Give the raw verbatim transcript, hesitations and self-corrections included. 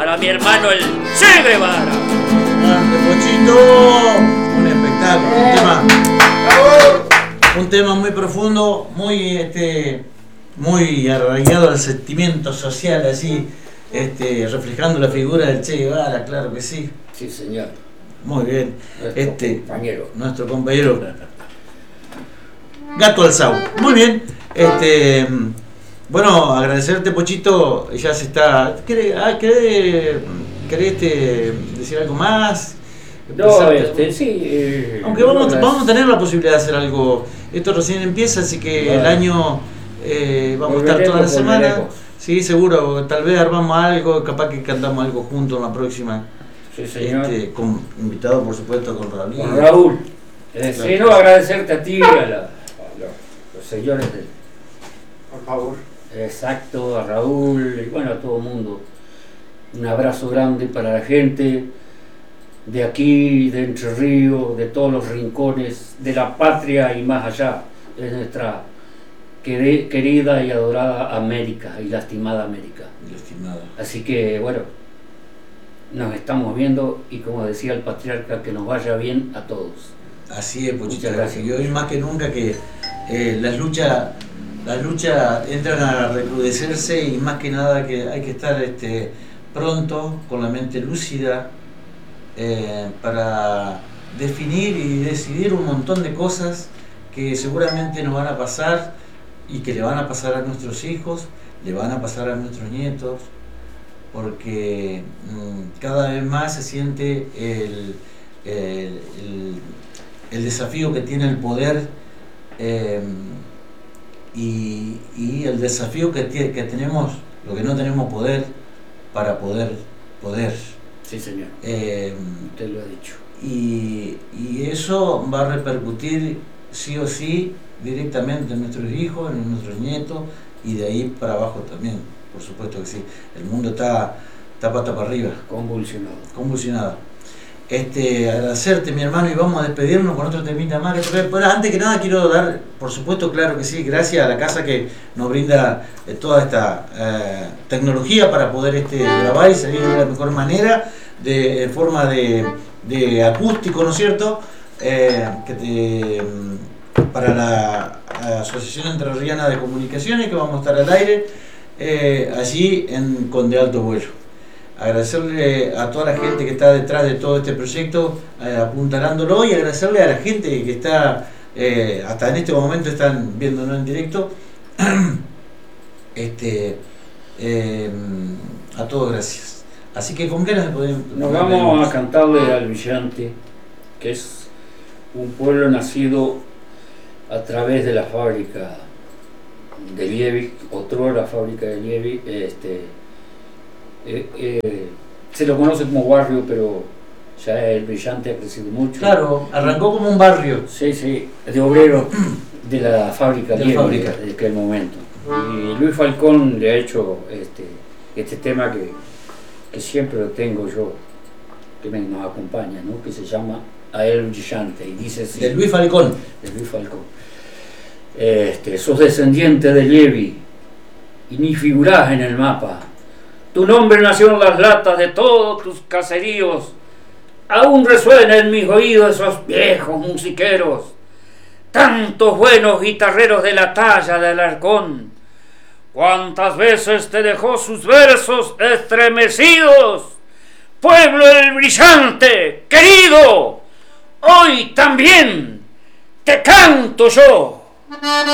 para mi hermano el Che Guevara. Grande, Pochito. Un espectáculo, un tema. Un tema muy profundo, muy este, muy arraigado al sentimiento social, así, este, reflejando la figura del Che Guevara, claro que sí. Sí, señor. Muy bien. Nuestro este, compañero. Nuestro compañero. Gato Alzau. Muy bien. Este, bueno, agradecerte, Pochito. Ya se está. ¿Querés, ah, querés, querés este, decir algo más? No, este, sí. Eh, Aunque vamos, no, vamos a tener la posibilidad de hacer algo. Esto recién empieza, así que vale. El año eh, vamos volveremos, a estar toda la semana. Volveremos. Sí, seguro. Tal vez armamos algo, capaz que cantamos algo juntos en la próxima. Sí, señor. Este, con, invitado, por supuesto, con Raúl. Con Raúl. Eh, claro. Sí, no, agradecerte a ti y a, la, a los, los señores del. Por favor. Exacto, a Raúl y bueno, a todo el mundo. Un abrazo grande para la gente de aquí, de Entre Ríos, de todos los rincones de la patria y más allá. Es nuestra querida y adorada América y lastimada América. Lastimada. Así que bueno, nos estamos viendo y como decía el patriarca, que nos vaya bien a todos. Así es, Pochito. Y hoy más que nunca que eh, las luchas las luchas entran a recrudecerse y más que nada que hay que estar este, pronto, con la mente lúcida, eh, para definir y decidir un montón de cosas que seguramente nos van a pasar y que le van a pasar a nuestros hijos, le van a pasar a nuestros nietos, porque mmm, cada vez más se siente el, el, el, el desafío que tiene el poder eh, y, y el desafío que, tiene, que tenemos, lo que no tenemos poder, para poder poder. Sí, señor. Eh, Usted lo ha dicho. Y, y eso va a repercutir sí o sí directamente en nuestros hijos, en nuestros nietos y de ahí para abajo también. Por supuesto que sí. El mundo está, está pata para arriba. Convulsionado. Convulsionado. Este, agradecerte, mi hermano, y vamos a despedirnos con otro temita más. Pero antes que nada quiero dar, por supuesto, claro que sí, gracias a la casa que nos brinda eh, toda esta eh, tecnología para poder este, grabar y salir de la mejor manera, de, de forma de, de acústico, ¿no es cierto? Eh, que te, para la Asociación Entrerriana de Comunicaciones, que vamos a estar al aire eh, allí en Conde Alto Vuelo. Agradecerle a toda la gente que está detrás de todo este proyecto, eh, apuntalándolo, y agradecerle a la gente que está, eh, hasta en este momento están viéndonos en directo. este, eh, a todos gracias. Así que con ganas de poder... Nos vamos a cantarle al Villante, que es un pueblo nacido a través de la fábrica de Lievi, otrora fábrica de Lievi. Este, Eh, eh, se lo conoce como barrio, pero ya el Brillante ha crecido mucho. Claro, arrancó como un barrio. Sí, sí, de obrero de la fábrica de Lievi, la fábrica de aquel momento. Y Luis Falcón le ha hecho este, este tema que, que siempre lo tengo yo, que me, nos acompaña, ¿no? Que se llama A el Brillante, y dice así, de Luis Falcón. De Luis Falcón. Este, sos descendiente de Lievi y ni figurás en el mapa. Tu nombre nació en las latas de todos tus caseríos. Aún resuena en mis oídos esos viejos musiqueros, tantos buenos guitarreros de la talla de Alarcón. Cuántas veces te dejó sus versos estremecidos, pueblo del Brillante, querido, hoy también te canto yo.